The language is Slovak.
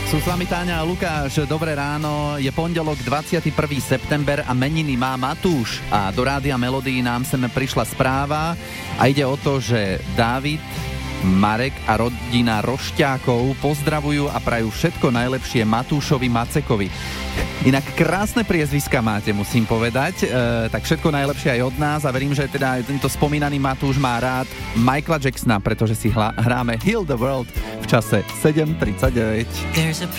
Sú s vami Táňa a Lukáš, dobré ráno, je pondelok 21. september a meniny má Matúš a do Rádia Melódy nám sem prišla správa a ide o to, že Dávid, Marek a rodina Rošťákov pozdravujú a prajú všetko najlepšie Matúšovi Macekovi. Inak krásne priezviska máte, musím povedať, tak všetko najlepšie aj od nás a verím, že teda tento spomínaný Matúš má rád Michaela Jacksona, pretože si hráme Heal the World v čase 7:39.